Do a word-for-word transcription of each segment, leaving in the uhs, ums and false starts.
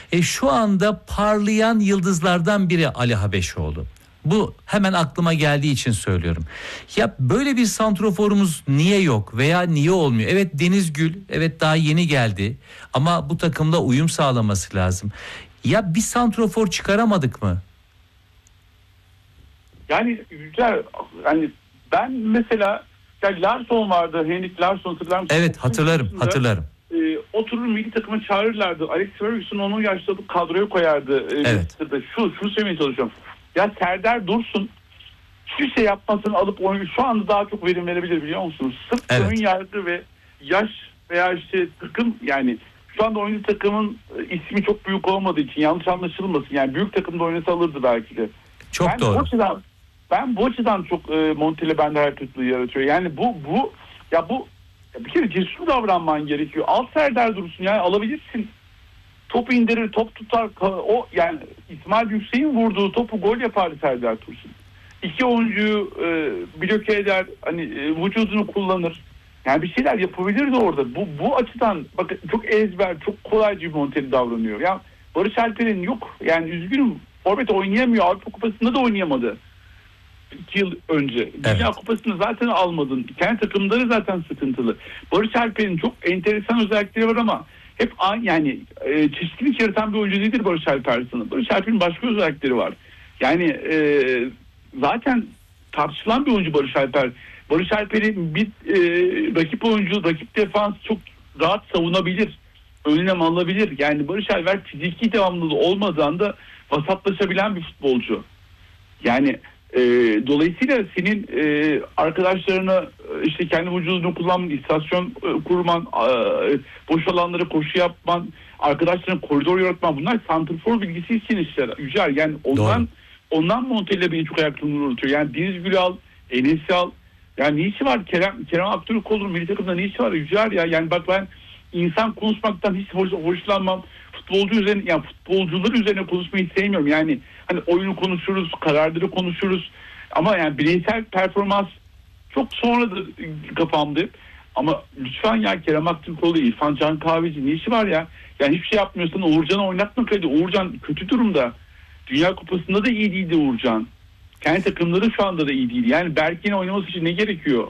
E, şu anda parlayan yıldızlardan biri Ali Habeşoğlu. Bu hemen aklıma geldiği için söylüyorum. Ya böyle bir santroforumuz niye yok veya niye olmuyor? Evet, Deniz Gül, evet daha yeni geldi ama bu takımda uyum sağlaması lazım. Ya bir santrofor çıkaramadık mı? Yani güzel. Yani ben mesela yani Larsson vardı. Henrik Larsson, hatırlar mısın? Evet, hatırlarım, hatırlarım. E, oturur milli takıma çağırırlardı. Alex Ferguson onu yaşladık kadroya koyardı. E, Evet. Şu, şunu söylemeye çalışıyorum. Ya Serdar Dursun hiçbir şey yapmasın, alıp oyunu şu anda daha çok verim verebilir, biliyor musunuz? Sırf Evet. ön yargı ve yaş veya işte takım, yani şu anda oyuncu takımın ismi çok büyük olmadığı için yanlış anlaşılmasın. Yani büyük takımda oynasa alırdı belki de. Çok ben doğru. Bu açıdan, ben bu açıdan çok e, Montella bende hayal kırıklığı yaratıyor. Yani bu bu ya bu ya bir kere cesur davranman gerekiyor. Al Serdar Dursun, yani alabilirsin. Topu indirir, top tutar. O yani İsmail Yüksek'in vurduğu topu gol yapar Serdar Dursun. İki oyuncuyu e, bloke eder, hani e, vücudunu kullanır. Yani bir şeyler yapabilirdi orada. Bu bu açıdan bakın, çok ezber, çok kolaycı bir Montella davranıyor. Ya Barış Alper'in yok. Yani üzgünüm, forvet oynayamıyor. Avrupa Kupası'nda da oynayamadı. İki yıl önce. Dünya Evet. Kupası'nı zaten almadın. Kendi takımları zaten sıkıntılı. Barış Alper'in çok enteresan özellikleri var ama hep aynı, yani e, çeşitlilik yaratan bir oyuncu değildir Barış Alper sana. Barış Alper'in başka özellikleri var. Yani e, zaten tartışılan bir oyuncu Barış Alper. Barış Alper'in bir e, rakip oyuncu, rakip defans çok rahat savunabilir. Önlem alabilir. Yani Barış Alper fiziki devamlılığı olmadan da vasatlaşabilen bir futbolcu. Yani e, dolayısıyla senin e, arkadaşlarına işte kendi vücudunu kullanman, istasyon e, kurman, e, boş alanları koşu yapman, arkadaşlarına koridor yaratman, bunlar santrfor bilgisi için işler. Yücel, yani ondan Doğru. ondan Montella beni çok ayaklarını uğratıyor. Yani Deniz Gül'ü al, Enes'i al. Yani ne işi var Kerem Kerem Aktürkoğlu'nun milli takımda ne işi var Yücel ya? Yani bak, ben insan konuşmaktan hiç hoş, hoşlanmam. Futbolcu üzerine, yani futbolcular üzerine konuşmayı sevmiyorum. Yani hani oyunu konuşuruz, kararları konuşuruz. Ama yani bireysel performans çok sonradır kafamda. Ama lütfen ya, Kerem Aktürkoğlu, İrfan Can Kahveci ne işi var ya? Yani hiçbir şey yapmıyorsan Uğurcan'ı oynatma kredi. Uğurcan kötü durumda. Dünya Kupası'nda da iyi değildi Uğurcan. Kendi takımları şu anda da iyi değil. Yani Berke'nin oynaması için ne gerekiyor?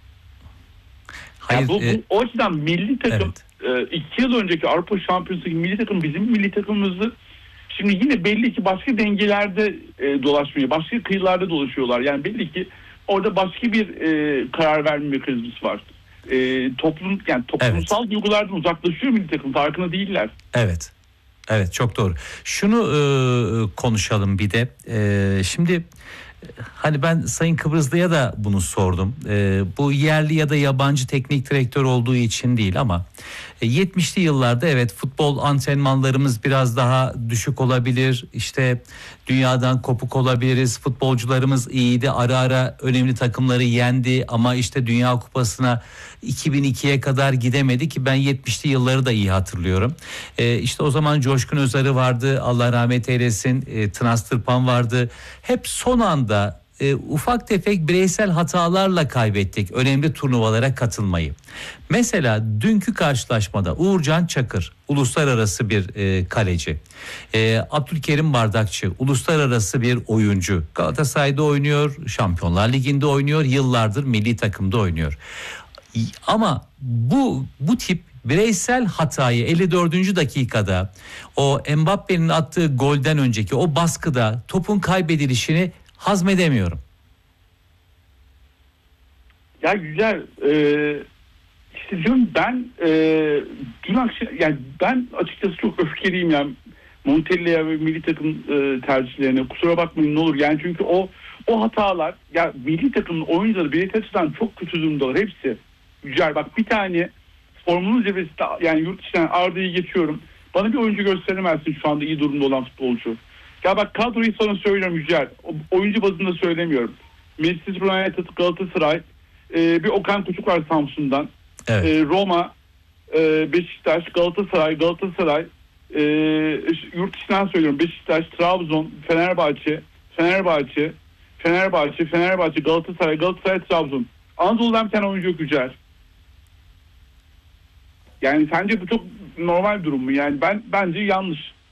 Hayır, Yani bu, bu e, o açıdan milli takım, evet. e, iki yıl önceki Avrupa Şampiyonası'ndaki milli takım bizim milli takımımızı şimdi yine belli ki başka dengelerde e, dolaşmıyor. Başka kıyılarda dolaşıyorlar. Yani belli ki orada başka bir e, karar verme mekanizması var. E, toplum yani toplumsal Evet. duygulardan uzaklaşıyor milli takım. Farkında değiller. Evet. Evet, çok doğru. Şunu e, konuşalım bir de. E, şimdi hani ben Sayın Kıbrıslı'ya da bunu sordum. E, bu yerli ya da yabancı teknik direktör olduğu için değil ama e, yetmişli yıllarda evet futbol antrenmanlarımız biraz daha düşük olabilir. İşte dünyadan kopuk olabiliriz. Futbolcularımız iyiydi. Ara ara önemli takımları yendi ama işte Dünya Kupası'na iki bin ikiye kadar gidemedi ki ben yetmişli yılları da iyi hatırlıyorum. E, işte o zaman Coşkun Özarı vardı. Allah rahmet eylesin. E, Tınaz Tırpan vardı. Hep son anda e, ufak tefek bireysel hatalarla kaybettik önemli turnuvalara katılmayı. Mesela dünkü karşılaşmada Uğurcan Çakır uluslararası bir e, kaleci. E, Abdülkerim Bardakçı uluslararası bir oyuncu. Galatasaray'da oynuyor, Şampiyonlar Ligi'nde oynuyor, yıllardır milli takımda oynuyor. Ama bu bu tip bireysel hatayı elli dördüncü dakikada o Mbappe'nin attığı golden önceki o baskıda topun kaybedilişini hazmedemiyorum. Ya güzel. E, işte diyorum ben e, dün akşam, yani ben açıkçası çok öfkeliyim yani Montella'ya ve milli takım e, tercihlerine. Kusura bakmayın ne olur. Yani çünkü o o hatalar, ya milli takımın oyuncuları bireysel açıdan çok kötü durumdalar hepsi. Güzel, bak bir tane formunun zirvesinde, yani yurt dışından Arda'yı geçiyorum. Bana bir oyuncu gösteremezsin şu anda iyi durumda olan futbolcu. Ya bak, kadroyu sana söylüyorum Yücel. Oyuncu bazında söylemiyorum. Manchester United, Galatasaray, e, bir Okan Kuçuk var Samsun'dan. Evet. E, Roma, e, Beşiktaş, Galatasaray, Galatasaray, e, yurt dışından söylüyorum. Beşiktaş, Trabzon, Fenerbahçe, Fenerbahçe, Fenerbahçe, Fenerbahçe, Galatasaray, Galatasaray, Trabzon. Anadolu'dan bir tane oyuncu yok Yücel. Yani sence bu çok normal durum mu? Yani ben bence yanlış.